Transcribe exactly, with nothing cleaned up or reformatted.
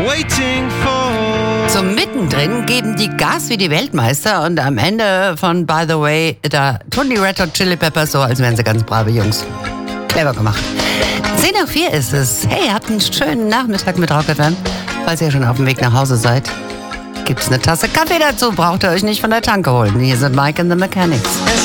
waiting for. So mittendrin geben die Gas wie die Weltmeister und am Ende von By the Way, da tun die Red Hot Chili Peppers so, als wären sie ganz brave Jungs. Clever gemacht. zehn Uhr vier ist es. Hey, habt einen schönen Nachmittag mit Rock F M. Falls ihr schon auf dem Weg nach Hause seid, gibt's eine Tasse Kaffee dazu. Braucht ihr euch nicht von der Tanke holen. Hier sind Mike and the Mechanics.